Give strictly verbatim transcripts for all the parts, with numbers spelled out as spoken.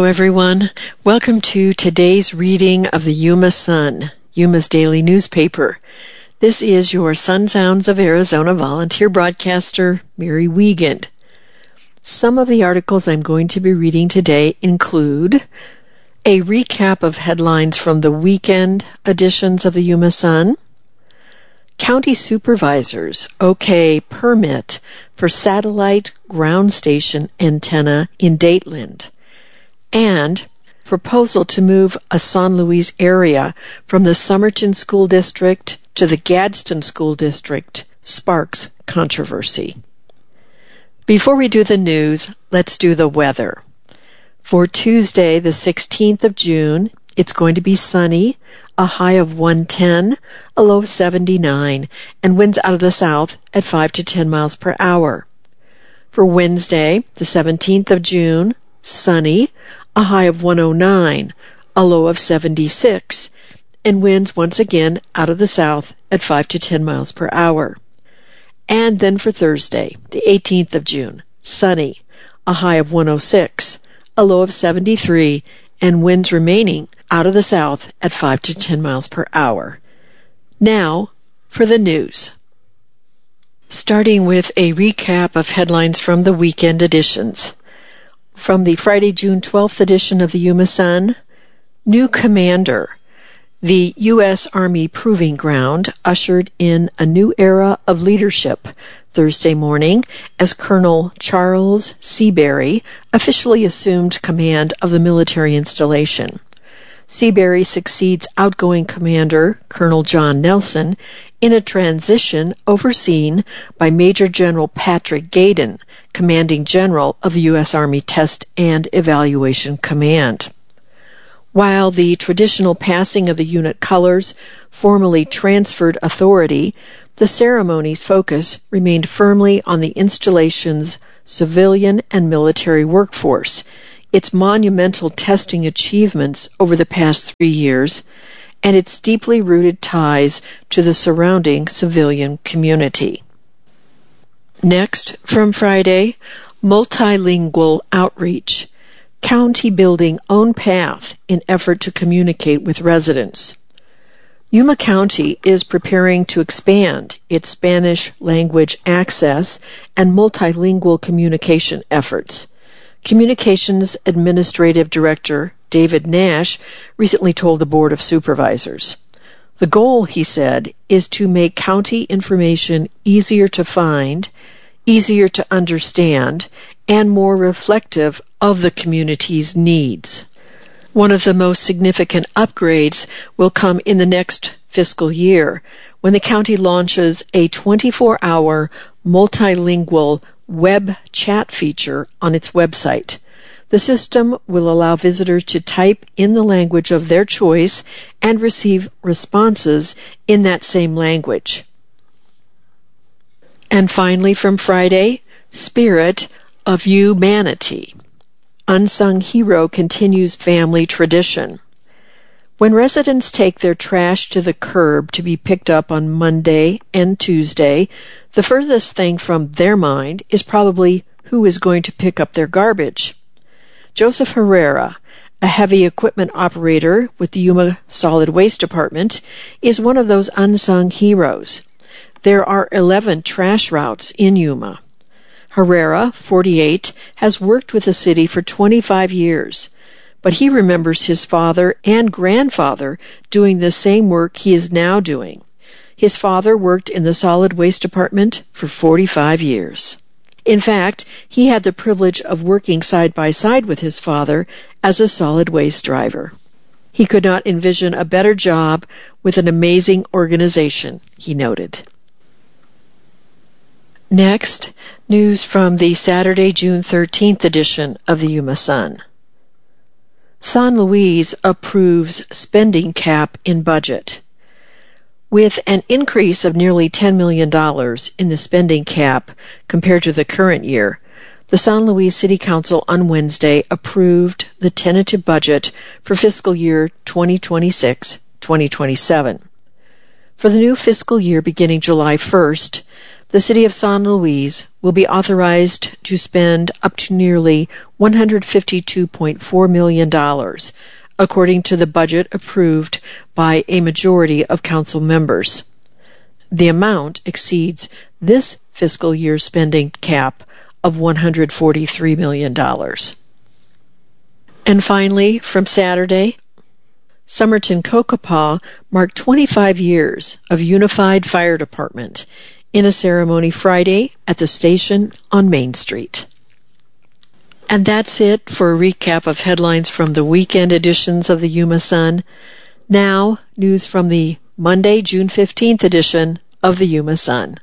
everyone. Welcome to today's reading of the Yuma Sun, Yuma's daily newspaper. This is your Sun Sounds of Arizona volunteer broadcaster, Mary Wiegand. Some of the articles I'm going to be reading today include a recap of headlines from the weekend editions of the Yuma Sun, county supervisors okay permit for satellite ground station antenna in Dateland, and proposal to move a San Luis area from the Somerton School District to the Gadsden School District sparks controversy. Before we do the news, let's do the weather. For Tuesday, the sixteenth of June, it's going to be sunny, a high of one ten, a low of seventy-nine, and winds out of the south at five to ten miles per hour. For Wednesday, the seventeenth of June, sunny, a high of one oh nine, a low of seventy-six, and winds once again out of the south at five to ten miles per hour. And then for Thursday, the eighteenth of June, sunny, a high of one oh six, a low of seventy-three, and winds remaining out of the south at five to ten miles per hour. Now for the news. Starting with a recap of headlines from the weekend editions. From the Friday, June twelfth edition of the Yuma Sun, new commander. The U S Army Proving Ground ushered in a new era of leadership Thursday morning as Colonel Charles Seabury officially assumed command of the military installation. Seabury succeeds outgoing commander Colonel John Nelson in a transition overseen by Major General Patrick Gaydon, commanding general of the U S Army Test and Evaluation Command. While the traditional passing of the unit colors formally transferred authority, the ceremony's focus remained firmly on the installation's civilian and military workforce, its monumental testing achievements over the past three years, and its deeply rooted ties to the surrounding civilian community. Next, from Friday, multilingual outreach. County building own path in effort to communicate with residents. Yuma County is preparing to expand its Spanish language access and multilingual communication efforts. Communications Administrative Director David Nash recently told the Board of Supervisors. The goal, he said, is to make county information easier to find, easier to understand, and more reflective of the community's needs. One of the most significant upgrades will come in the next fiscal year when the county launches a twenty-four hour multilingual web chat feature on its website. The system will allow visitors to type in the language of their choice and receive responses in that same language. And finally, from Friday, Spirit of Humanity. Unsung Hero continues family tradition. When residents take their trash to the curb to be picked up on Monday and Tuesday, the furthest thing from their mind is probably who is going to pick up their garbage. Joseph Herrera, a heavy equipment operator with the Yuma Solid Waste Department, is one of those unsung heroes. There are eleven trash routes in Yuma. Herrera, forty-eight, has worked with the city for twenty-five years, but he remembers his father and grandfather doing the same work he is now doing. His father worked in the solid waste department for forty-five years. In fact, he had the privilege of working side by side with his father as a solid waste driver. He could not envision a better job with an amazing organization, he noted. Next, news from the Saturday, June thirteenth edition of the Yuma Sun. San Luis approves spending cap in budget. With an increase of nearly ten million dollars in the spending cap compared to the current year, the San Luis City Council on Wednesday approved the tentative budget for fiscal year twenty twenty-six to twenty twenty-seven. For the new fiscal year beginning July first, the the city of San Luis will be authorized to spend up to nearly one hundred fifty-two point four million dollars, according to the budget approved by a majority of council members. The amount exceeds this fiscal year's spending cap of one hundred forty-three million dollars. And finally, from Saturday, Somerton Cocopah marked twenty-five years of unified fire department in a ceremony Friday at the station on Main Street. And that's it for a recap of headlines from the weekend editions of the Yuma Sun. Now, news from the Monday, June fifteenth edition of the Yuma Sun.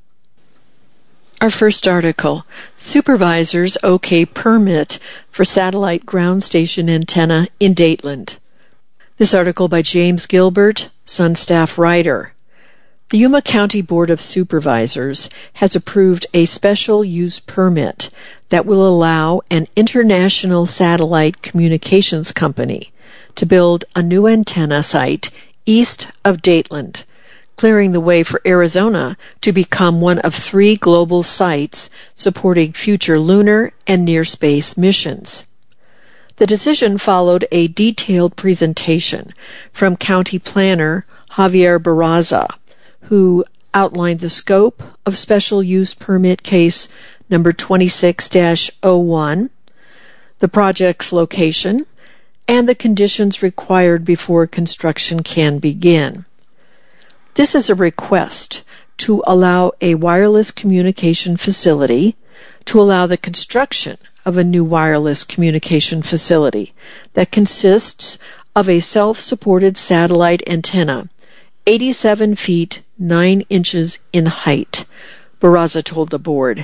Our first article, Supervisors OK Permit for Satellite Ground Station Antenna in Dadeland. This article by James Gilbert, Sun staff writer. The Yuma County Board of Supervisors has approved a special use permit that will allow an international satellite communications company to build a new antenna site east of Dadeland, clearing the way for Arizona to become one of three global sites supporting future lunar and near-space missions. The decision followed a detailed presentation from County Planner Javier Barraza, who outlined the scope of Special Use Permit Case number twenty-six dash oh one, the project's location, and the conditions required before construction can begin. This is a request to allow a wireless communication facility to allow the construction of a new wireless communication facility that consists of a self-supported satellite antenna, eighty-seven feet, nine inches in height, Barraza told the board.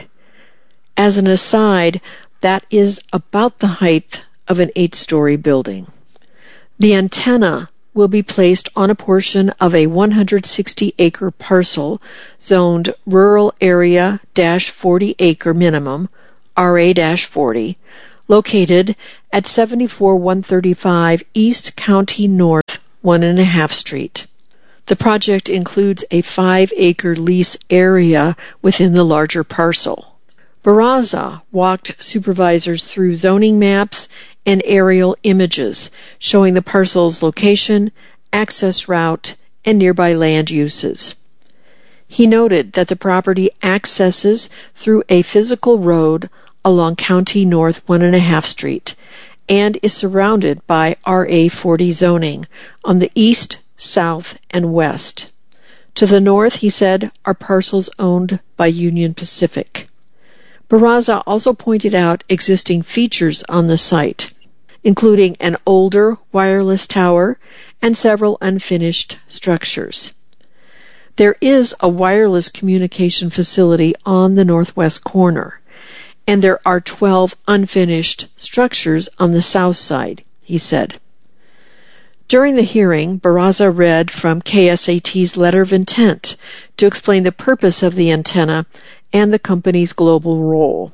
As an aside, that is about the height of an eight-story building. The antenna will be placed on a portion of a one hundred sixty acre parcel zoned Rural Area forty acre minimum, R A forty, located at seventy-four one thirty-five East County North one and a half Street. The project includes a five acre lease area within the larger parcel. Barraza walked supervisors through zoning maps and aerial images showing the parcel's location, access route, and nearby land uses. He noted that the property accesses through a physical road along County North one and a half Street and is surrounded by R A forty zoning on the east, south, and west. To the north, he said, are parcels owned by Union Pacific. Barraza also pointed out existing features on the site, including an older wireless tower and several unfinished structures. There is a wireless communication facility on the northwest corner, and there are twelve unfinished structures on the south side, he said. During the hearing, Barraza read from K S A T's letter of intent to explain the purpose of the antenna and the company's global role.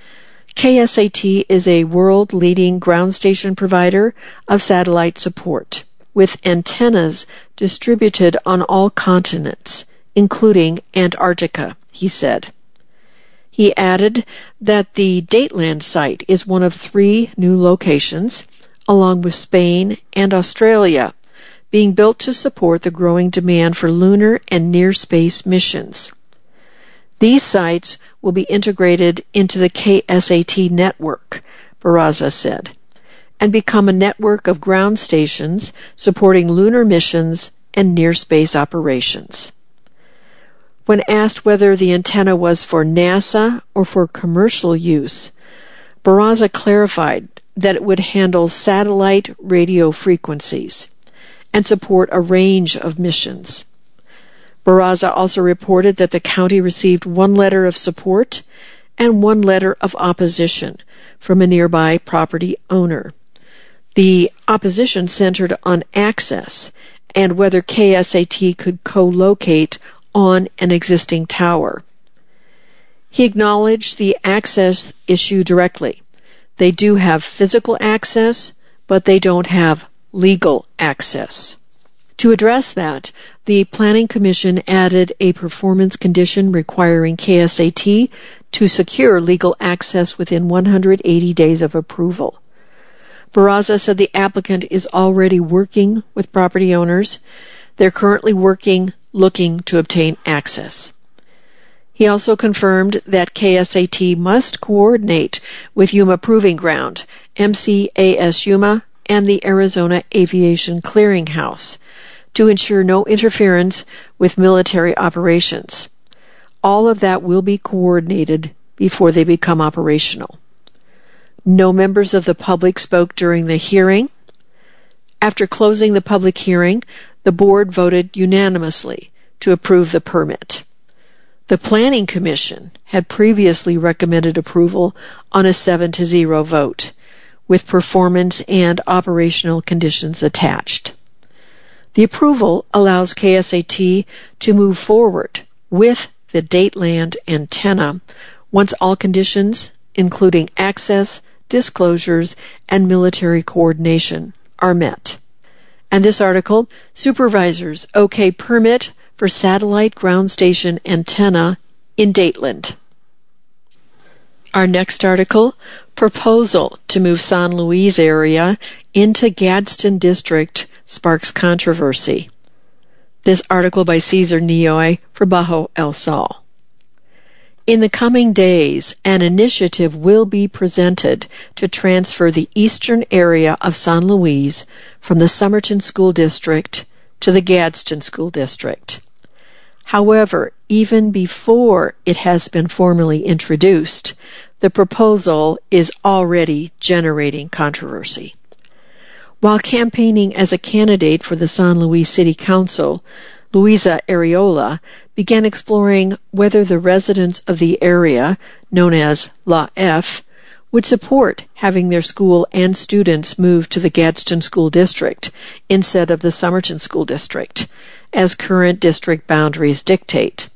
K S A T is a world-leading ground station provider of satellite support, with antennas distributed on all continents, including Antarctica, he said. He added that the Dadeland site is one of three new locations, along with Spain and Australia, being built to support the growing demand for lunar and near-space missions. These sites will be integrated into the K S A T network, Barraza said, and become a network of ground stations supporting lunar missions and near-space operations. When asked whether the antenna was for NASA or for commercial use, Barraza clarified that it would handle satellite radio frequencies and support a range of missions. Barraza also reported that the county received one letter of support and one letter of opposition from a nearby property owner. The opposition centered on access and whether K S A T could co-locate on an existing tower. He acknowledged the access issue directly. They do have physical access, but they don't have legal access. To address that, the Planning Commission added a performance condition requiring K S A T to secure legal access within one hundred eighty days of approval. Barraza said the applicant is already working with property owners. They're currently working, looking to obtain access. He also confirmed that K S A T must coordinate with Yuma Proving Ground, M C A S Yuma, and the Arizona Aviation Clearinghouse to ensure no interference with military operations. All of that will be coordinated before they become operational. No members of the public spoke during the hearing. After closing the public hearing, the board voted unanimously to approve the permit. The Planning Commission had previously recommended approval on a seven to zero vote, with performance and operational conditions attached. The approval allows K S A T to move forward with the Dateland antenna once all conditions, including access, disclosures, and military coordination, are met. And this article, Supervisors OK Permit for Satellite Ground Station Antenna in Dateland. Our next article, Proposal to move San Luis area into Gadsden District sparks controversy. This article by Cesar Nioy for Bajo El Sol. In the coming days, an initiative will be presented to transfer the eastern area of San Luis from the Somerton School District to the Gadsden School District. However, even before it has been formally introduced, the proposal is already generating controversy. While campaigning as a candidate for the San Luis City Council, Luisa Arreola began exploring whether the residents of the area, known as La F, would support having their school and students move to the Gadsden School District instead of the Somerton School District, as current district boundaries dictate.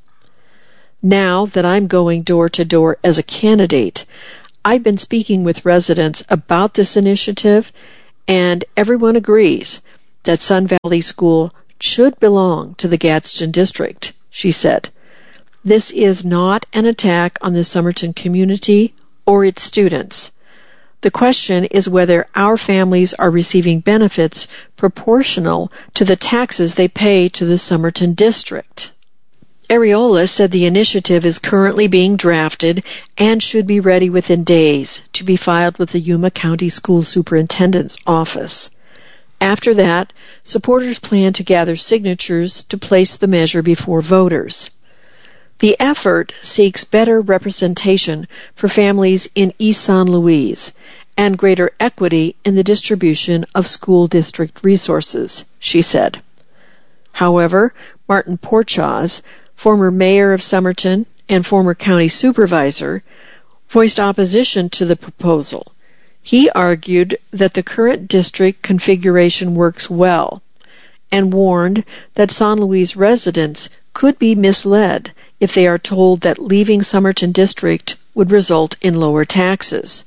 Now that I'm going door to door as a candidate, I've been speaking with residents about this initiative, and everyone agrees that Sun Valley School should belong to the Gadsden District, she said. This is not an attack on the Somerton community or its students. The question is whether our families are receiving benefits proportional to the taxes they pay to the Somerton District. Arreola said the initiative is currently being drafted and should be ready within days to be filed with the Yuma County School Superintendent's office. After that, supporters plan to gather signatures to place the measure before voters. The effort seeks better representation for families in East San Luis and greater equity in the distribution of school district resources, she said. However, Martin Porchaz, former mayor of Somerton and former county supervisor, voiced opposition to the proposal. He argued that the current district configuration works well and warned that San Luis residents could be misled if they are told that leaving Somerton District would result in lower taxes.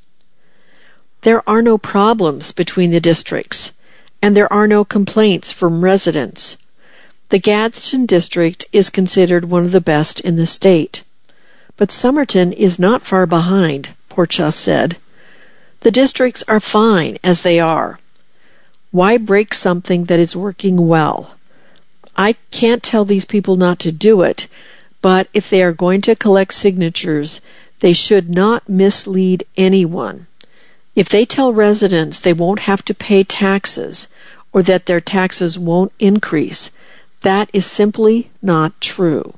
There are no problems between the districts, and there are no complaints from residents. The Gadsden District is considered one of the best in the state. But Somerton is not far behind, Porchas said. The districts are fine as they are. Why break something that is working well? I can't tell these people not to do it, but if they are going to collect signatures, they should not mislead anyone. If they tell residents they won't have to pay taxes or that their taxes won't increase, that is simply not true.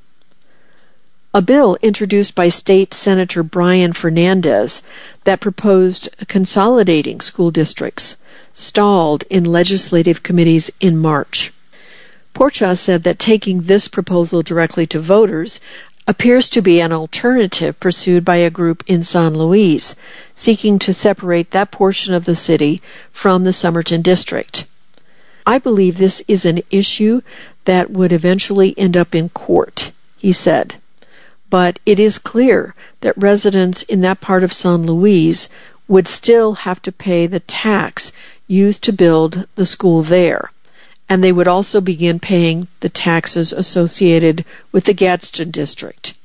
A bill introduced by State Senator Brian Fernandez that proposed consolidating school districts stalled in legislative committees in March. Porchas said that taking this proposal directly to voters appears to be an alternative pursued by a group in San Luis, seeking to separate that portion of the city from the Somerton District. I believe this is an issue that would eventually end up in court, he said. But it is clear that residents in that part of San Luis would still have to pay the tax used to build the school there, and they would also begin paying the taxes associated with the Gadsden district.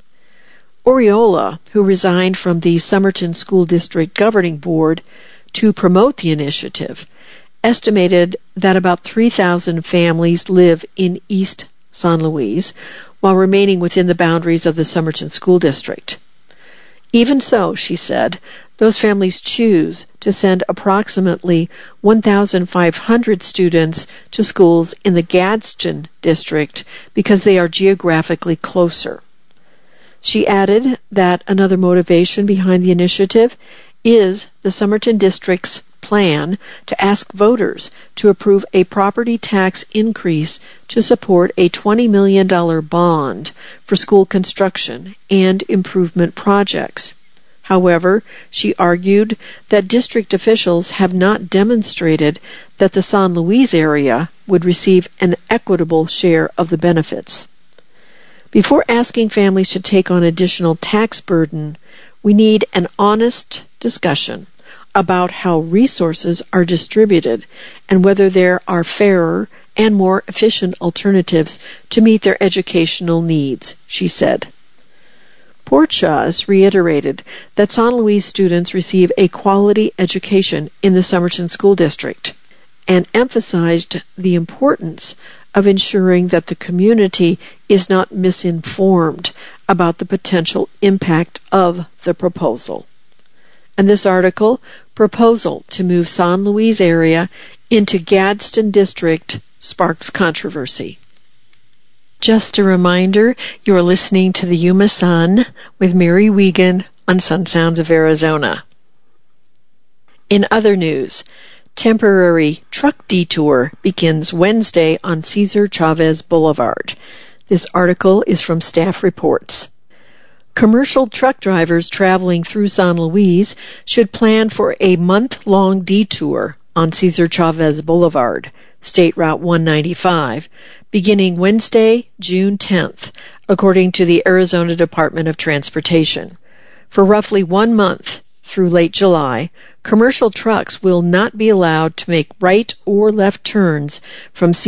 Oriola, who resigned from the Somerton School District Governing Board to promote the initiative, estimated that about three thousand families live in East San Luis while remaining within the boundaries of the Somerton School District. Even so, she said, those families choose to send approximately one thousand five hundred students to schools in the Gadsden district because they are geographically closer. She added that another motivation behind the initiative is the Somerton district's plan to ask voters to approve a property tax increase to support a twenty million dollars bond for school construction and improvement projects. However, she argued that district officials have not demonstrated that the San Luis area would receive an equitable share of the benefits. Before asking families to take on additional tax burden, we need an honest discussion about how resources are distributed and whether there are fairer and more efficient alternatives to meet their educational needs, she said. Porchas reiterated that San Luis students receive a quality education in the Somerton School District and emphasized the importance of ensuring that the community is not misinformed about the potential impact of the proposal. And this article, Proposal to Move San Luis Area into Gadsden District, Sparks Controversy. Just a reminder, you're listening to the Yuma Sun with Mary Wiegand on Sun Sounds of Arizona. In other news, temporary truck detour begins Wednesday on Cesar Chavez Boulevard. This article is from Staff Reports. Commercial truck drivers traveling through San Luis should plan for a month-long detour on Cesar Chavez Boulevard, State Route one ninety-five, beginning Wednesday, June tenth, according to the Arizona Department of Transportation. For roughly one month, through late July, commercial trucks will not be allowed to make right or left turns from